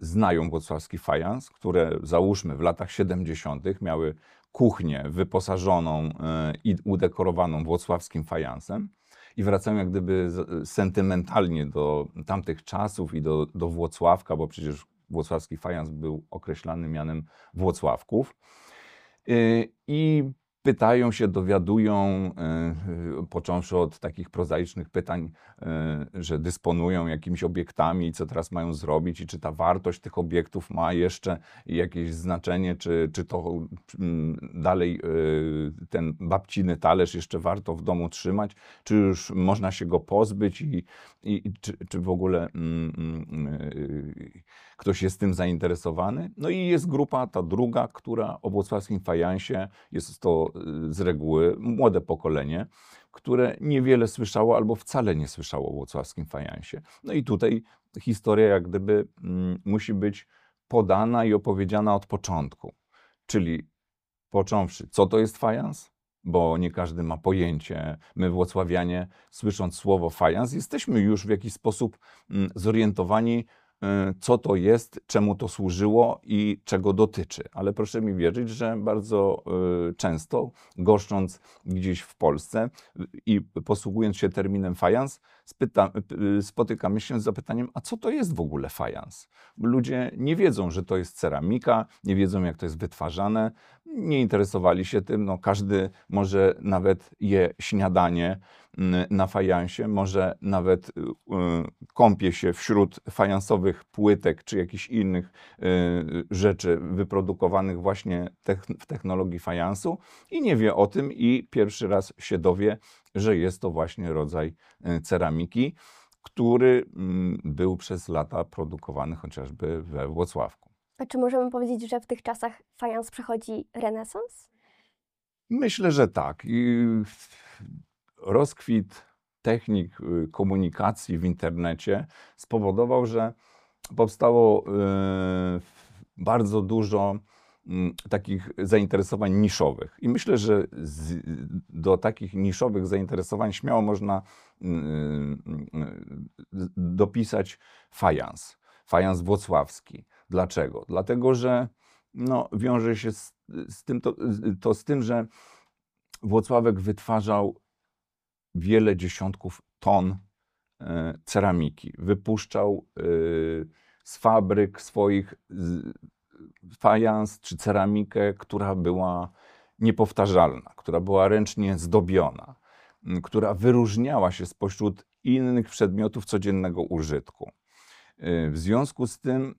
znają włocławski fajans, które załóżmy w latach 70. miały kuchnię wyposażoną i udekorowaną włocławskim fajansem i wracają jak gdyby sentymentalnie do tamtych czasów i do Włocławka, bo przecież włocławski fajans był określany mianem Włocławków. I pytają się, dowiadują, począwszy od takich prozaicznych pytań, że dysponują jakimiś obiektami i co teraz mają zrobić i czy ta wartość tych obiektów ma jeszcze jakieś znaczenie, czy to dalej ten babciny talerz jeszcze warto w domu trzymać, czy już można się go pozbyć i czy w ogóle ktoś jest tym zainteresowany. No i jest grupa, ta druga, która o włocławskim fajansie, jest to z reguły młode pokolenie, które niewiele słyszało albo wcale nie słyszało o włocławskim fajansie. No i tutaj historia jak gdyby musi być podana i opowiedziana od początku. Czyli począwszy, co to jest fajans? Bo nie każdy ma pojęcie. My włocławianie, słysząc słowo fajans, jesteśmy już w jakiś sposób zorientowani, co to jest, czemu to służyło i czego dotyczy. Ale proszę mi wierzyć, że bardzo często, goszcząc gdzieś w Polsce i posługując się terminem fajans, spotykamy się z zapytaniem, a co to jest w ogóle fajans? Ludzie nie wiedzą, że to jest ceramika, nie wiedzą, jak to jest wytwarzane, nie interesowali się tym. No, każdy może nawet je śniadanie na fajansie, może nawet kąpie się wśród fajansowych płytek czy jakichś innych rzeczy wyprodukowanych właśnie w technologii fajansu i nie wie o tym i pierwszy raz się dowie, że jest to właśnie rodzaj ceramiki, który był przez lata produkowany chociażby we Włocławku. A czy możemy powiedzieć, że w tych czasach fajans przechodzi renesans? Myślę, że tak. I rozkwit technik komunikacji w internecie spowodował, że powstało bardzo dużo takich zainteresowań niszowych. I myślę, że do takich niszowych zainteresowań śmiało można dopisać fajans. Fajans włocławski. Dlaczego? Dlatego, że no, wiąże się z tym, że Włocławek wytwarzał wiele dziesiątków ton ceramiki. Wypuszczał z fabryk swoich fajans czy ceramikę, która była niepowtarzalna, która była ręcznie zdobiona, która wyróżniała się spośród innych przedmiotów codziennego użytku. W związku z tym,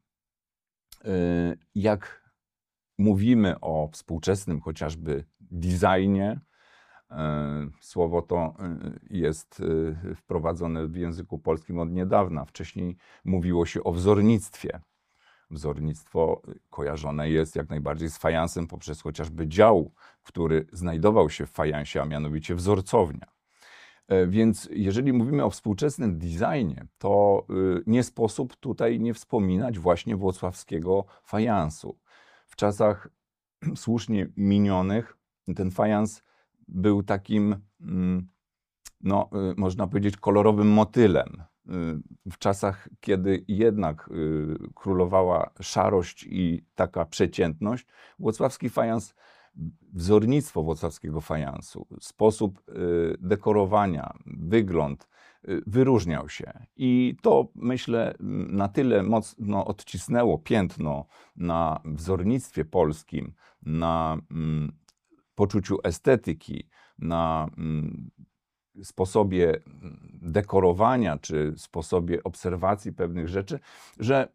jak mówimy o współczesnym chociażby designie, słowo to jest wprowadzone w języku polskim od niedawna. Wcześniej mówiło się o wzornictwie. Wzornictwo kojarzone jest jak najbardziej z fajansem poprzez chociażby dział, który znajdował się w fajansie, a mianowicie wzorcownia. Więc jeżeli mówimy o współczesnym designie, to nie sposób tutaj nie wspominać właśnie włocławskiego fajansu. W czasach słusznie minionych ten fajans był takim, no, można powiedzieć, kolorowym motylem. W czasach, kiedy jednak królowała szarość i taka przeciętność, włocławski fajans, wzornictwo włocławskiego fajansu, sposób dekorowania, wygląd wyróżniał się. I to, myślę, na tyle mocno odcisnęło piętno na wzornictwie polskim, na poczuciu estetyki, na sposobie dekorowania czy sposobie obserwacji pewnych rzeczy, że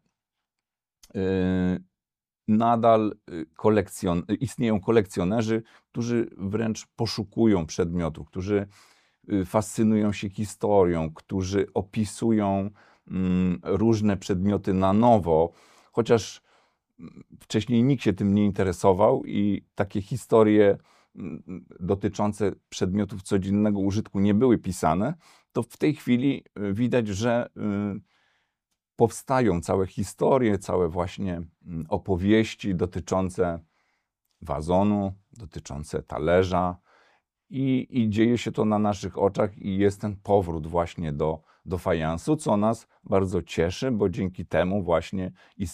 nadal istnieją kolekcjonerzy, którzy wręcz poszukują przedmiotów, którzy fascynują się historią, którzy opisują różne przedmioty na nowo, chociaż wcześniej nikt się tym nie interesował i takie historie dotyczące przedmiotów codziennego użytku nie były pisane, to w tej chwili widać, że powstają całe historie, całe właśnie opowieści dotyczące wazonu, dotyczące talerza i dzieje się to na naszych oczach i jest ten powrót właśnie do fajansu, co nas bardzo cieszy, bo dzięki temu właśnie